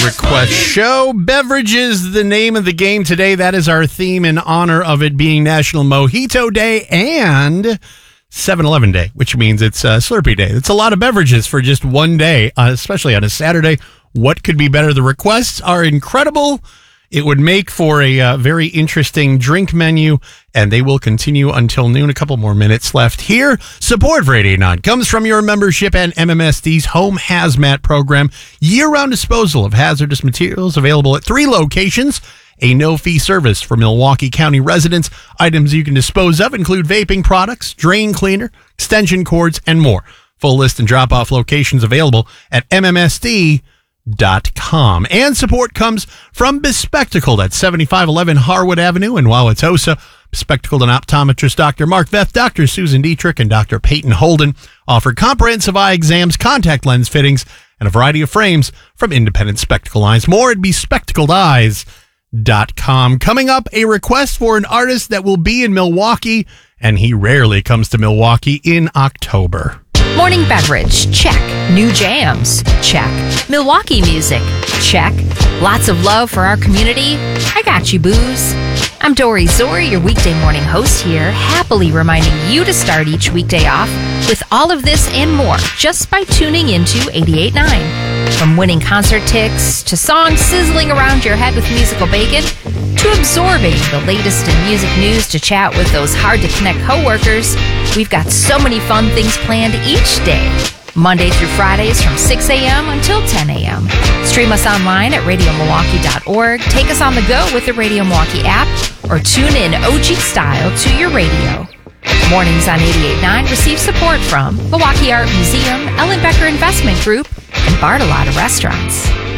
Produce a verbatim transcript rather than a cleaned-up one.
Request show. Beverages, the name of the game today. That is our theme in honor of it being National Mojito Day and seven eleven Day, which means it's uh, Slurpee Day. It's a lot of beverages for just one day, uh, especially on a Saturday. What could be better? The requests are incredible. It would make for a uh, very interesting drink menu, and they will continue until noon. A couple more minutes left here. Support for eight eighty-nine comes from your membership and M M S D's Home Hazmat program. Year-round disposal of hazardous materials available at three locations. A no-fee service for Milwaukee County residents. Items you can dispose of include vaping products, drain cleaner, extension cords, and more. Full list and drop-off locations available at M M S D dot com. And support comes from Bespectacled at seventy-five eleven Harwood Avenue in Wauwatosa. Bespectacled and optometrist Doctor Mark Veth, Doctor Susan Dietrich, and Doctor Peyton Holden offer comprehensive eye exams, contact lens fittings, and a variety of frames from independent spectacle lines. More at bespectacled eyes dot com. Coming up, a request for an artist that will be in Milwaukee, and he rarely comes to Milwaukee in October. Morning beverage, check. New jams, check. Milwaukee music, check. Lots of love for our community. I got you, booze. I'm Dory Zori, your weekday morning host here, happily reminding you to start each weekday off with all of this and more just by tuning into eighty-eight point nine. From winning concert tickets to songs sizzling around your head with musical bacon to absorbing the latest in music news to chat with those hard-to-connect coworkers, we've got so many fun things planned each day. Monday through Fridays from six a.m. until ten a.m. Stream us online at radio milwaukee dot org. Take us on the go with the Radio Milwaukee app or tune in O G style to your radio. Mornings on eighty-eight point nine receive support from Milwaukee Art Museum, Ellen Becker Investment Group, and Bartolotta Restaurants.